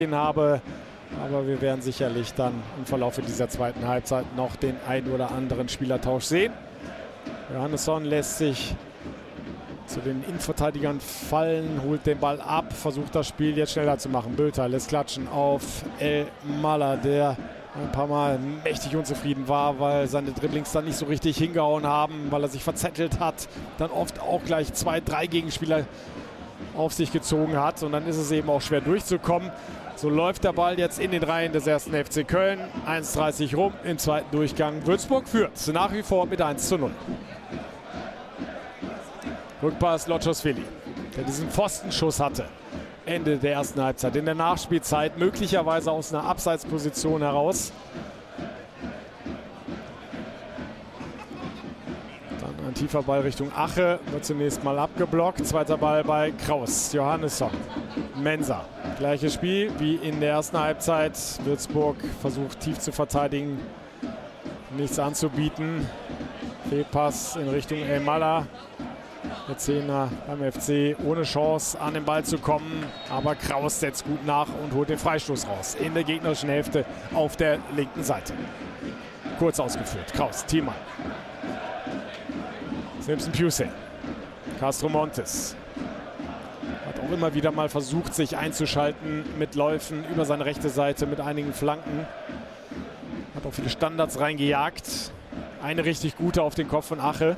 habe. Aber wir werden sicherlich dann im Verlauf dieser zweiten Halbzeit noch den einen oder anderen Spielertausch sehen. Johannesson lässt sich zu den Innenverteidigern fallen, holt den Ball ab, versucht das Spiel jetzt schneller zu machen. Bülter lässt klatschen auf El-Mala, der ein paar Mal mächtig unzufrieden war, weil seine Dribblings dann nicht so richtig hingehauen haben, weil er sich verzettelt hat, dann oft auch gleich 2, 3 Gegenspieler auf sich gezogen hat und dann ist es eben auch schwer durchzukommen. So läuft der Ball jetzt in den Reihen des ersten FC Köln. 1:30 rum im zweiten Durchgang. Würzburg führt nach wie vor mit 1:0. Rückpass Lochos-Vili, der diesen Pfostenschuss hatte. Ende der ersten Halbzeit. In der Nachspielzeit möglicherweise aus einer Abseitsposition heraus. Dann ein tiefer Ball Richtung Ache. Wird zunächst mal abgeblockt. Zweiter Ball bei Kraus. Johannesson. Mensah. Gleiches Spiel wie in der ersten Halbzeit. Würzburg versucht tief zu verteidigen. Nichts anzubieten. Fehlpass in Richtung El-Mala. Der Zehner beim FC ohne Chance an den Ball zu kommen. Aber Kraus setzt gut nach und holt den Freistoß raus. In der gegnerischen Hälfte auf der linken Seite. Kurz ausgeführt. Kraus, Thiemann. Simpson-Pusey. Castro Montes. Hat auch immer wieder mal versucht, sich einzuschalten mit Läufen über seine rechte Seite mit einigen Flanken. Hat auch viele Standards reingejagt. Eine richtig gute auf den Kopf von Ache.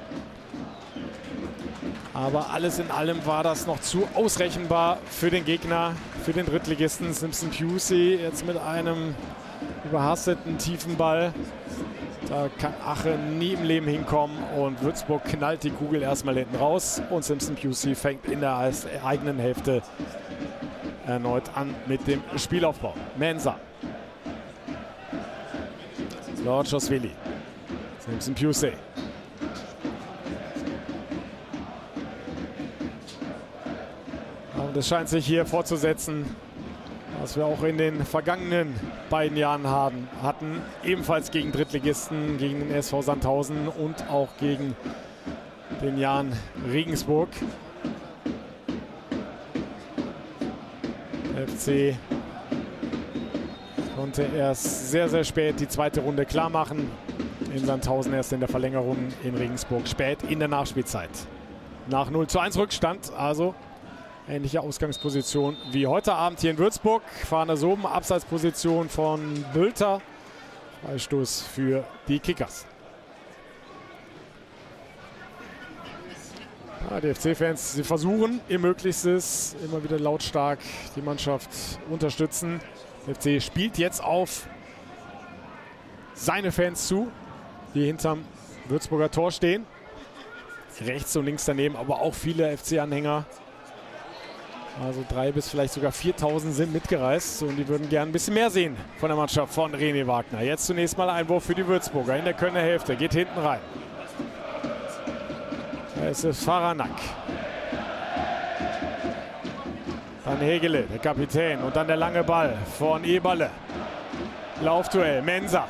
Aber alles in allem war das noch zu ausrechenbar für den Gegner, für den Drittligisten. Simpson-Pusey jetzt mit einem überhasteten tiefen Ball. Da kann Ache nie im Leben hinkommen und Würzburg knallt die Kugel erstmal hinten raus. Und Simpson-Pusey fängt in der eigenen Hälfte erneut an mit dem Spielaufbau. Mensah. Lochos-Vili. Simpson-Pusey. Und es scheint sich hier fortzusetzen, was wir auch in den vergangenen beiden Jahren hatten. Ebenfalls gegen Drittligisten, gegen den SV Sandhausen und auch gegen den Jan Regensburg. Der FC konnte erst sehr, sehr spät die zweite Runde klar machen. In Sandhausen erst in der Verlängerung, in Regensburg spät in der Nachspielzeit. Nach 0:1 Rückstand, also ähnliche Ausgangsposition wie heute Abend hier in Würzburg. Fahner Soben, Abseitsposition von Bülter. Freistoß für die Kickers. Ja, die FC-Fans, sie versuchen ihr Möglichstes, immer wieder lautstark die Mannschaft unterstützen. Der FC spielt jetzt auf seine Fans zu, die hinterm Würzburger Tor stehen. Rechts und links daneben, aber auch viele FC-Anhänger. Also 3.000 bis vielleicht sogar 4.000 sind mitgereist und die würden gern ein bisschen mehr sehen von der Mannschaft von René Wagner. Jetzt zunächst mal Einwurf für die Würzburger in der Kölner Hälfte. Geht hinten rein. Da ist es Faranak. Dann Hegele, der Kapitän. Und dann der lange Ball von Eberle. Laufduell, Mensah.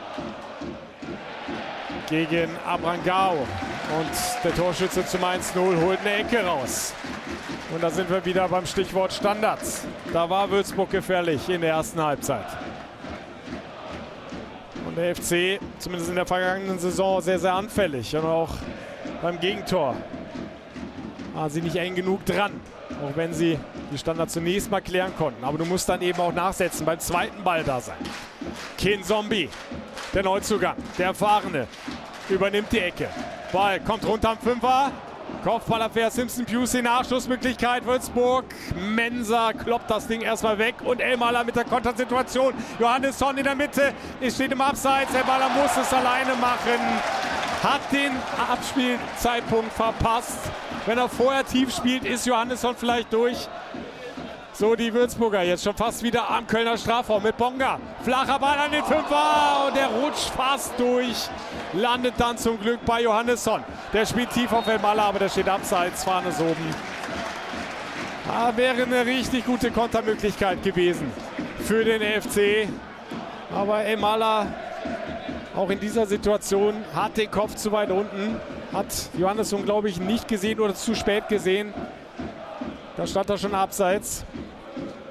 Gegen Abrangao. Und der Torschütze zum 1:0 holt eine Ecke raus. Und da sind wir wieder beim Stichwort Standards. Da war Würzburg gefährlich in der ersten Halbzeit. Und der FC, zumindest in der vergangenen Saison, sehr, sehr anfällig. Und auch beim Gegentor waren sie nicht eng genug dran. Auch wenn sie die Standards zunächst mal klären konnten. Aber du musst dann eben auch nachsetzen, beim zweiten Ball da sein. Kinzombie, der Neuzugang, der Erfahrene, übernimmt die Ecke. Ball kommt runter am Fünfer. Kopfballabwehr, Simpson-Pusey, Nachschussmöglichkeit, Würzburg. Mensah kloppt das Ding erstmal weg und El-Mala mit der Kontersituation. Johannesson in der Mitte, es steht im Abseits. El-Mala muss es alleine machen. Hat den Abspielzeitpunkt verpasst. Wenn er vorher tief spielt, ist Johannesson vielleicht durch. So, die Würzburger jetzt schon fast wieder am Kölner Strafraum mit Bonga. Flacher Ball an den Fünfer und der rutscht fast durch. Landet dann zum Glück bei Johannesson. Der spielt tief auf El-Mala, aber der steht abseits. Fahne Soben. Da wäre eine richtig gute Kontermöglichkeit gewesen für den FC. Aber El-Mala auch in dieser Situation hat den Kopf zu weit unten. Hat Johannesson, glaube ich, nicht gesehen oder zu spät gesehen. Da stand er schon abseits.